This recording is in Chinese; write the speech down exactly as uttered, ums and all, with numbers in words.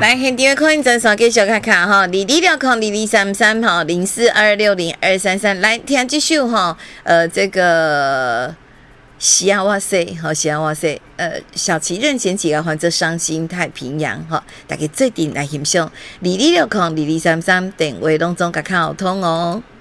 来，现场的空音真线继续看看哈，二二六空二二三三哈，零四二六零二三三，来听这首哈，呃，这个。西亚哇塞，好西亚哇塞，呃，小旗任贤齐啊，还这伤心太平洋哈，大家最顶来欣赏，二二六空二二三三电话当中甲较好通哦。